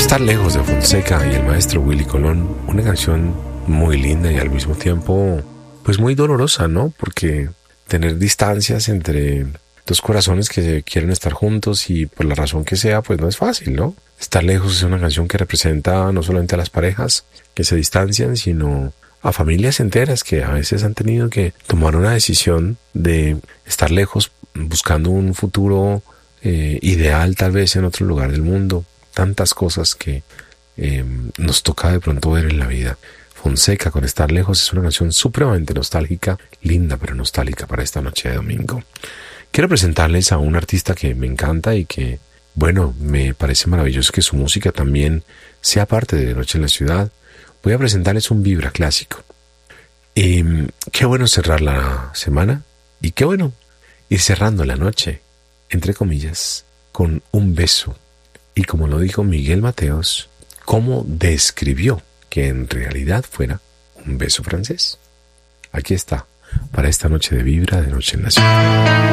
Estar lejos de Fonseca y el maestro Willy Colón, una canción muy linda y al mismo tiempo pues muy dolorosa, ¿no? Porque tener distancias entre dos corazones que quieren estar juntos y por la razón que sea, pues no es fácil, ¿no? Estar lejos es una canción que representa no solamente a las parejas que se distancian, sino a familias enteras que a veces han tenido que tomar una decisión de estar lejos buscando un futuro ideal tal vez en otro lugar del mundo. Tantas cosas que nos toca de pronto ver en la vida. Fonseca con Estar Lejos es una canción supremamente nostálgica, linda pero nostálgica para esta noche de domingo. Quiero presentarles a un artista que me encanta y que, bueno, me parece maravilloso que su música también sea parte de Noche en la Ciudad. Voy a presentarles un vibra clásico. Qué bueno cerrar la semana y qué bueno ir cerrando la noche, entre comillas, con un beso. Y como lo dijo Miguel Mateos, ¿cómo describió que en realidad fuera un beso francés? Aquí está, para esta noche de vibra de Noche en la Ciudad.